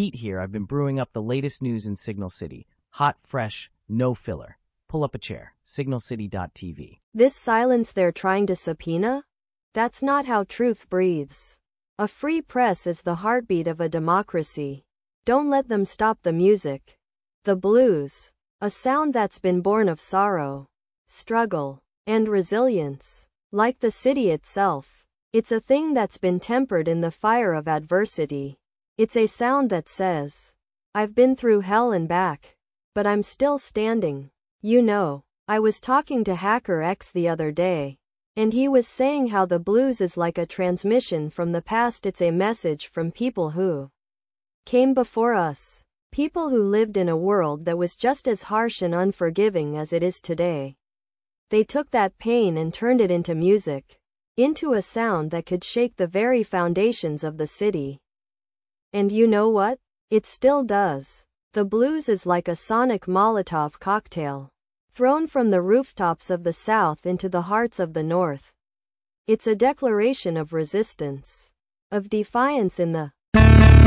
Pete here. I've been brewing up the latest news in Signal City. Hot, fresh, no filler. Pull up a chair. Signalcity.tv. This silence they're trying to subpoena? That's not how truth breathes. A free press is the heartbeat of a democracy. Don't let them stop the music. The blues. A sound that's been born of sorrow, struggle, and resilience. Like the city itself. It's a thing that's been tempered in the fire of adversity. It's a sound that says, I've been through hell and back, but I'm still standing. You know, I was talking to Hacker X the other day, and he was saying how the blues is like a transmission from the past. It's a message from people who came before us. People who lived in a world that was just as harsh and unforgiving as it is today. They took that pain and turned it into music. Into a sound that could shake the very foundations of the city. And you know what? It still does. The blues is like a sonic Molotov cocktail, thrown from the rooftops of the South into the hearts of the North. It's a declaration of resistance, of defiance in the